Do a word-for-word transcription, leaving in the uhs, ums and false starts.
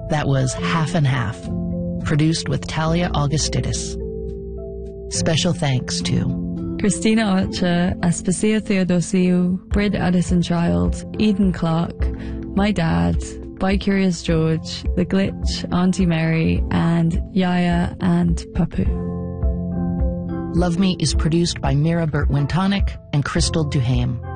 That was Half and Half, produced with Talia Augustidis. Special thanks to Christina Archer, Aspasia Theodosiou, Brid Addison Child, Eden Clark, my dad, By Curious George, The Glitch, Auntie Mary, and Yaya and Papu. Love Me is produced by Mira Burt-Wintonic and Crystal Duhame.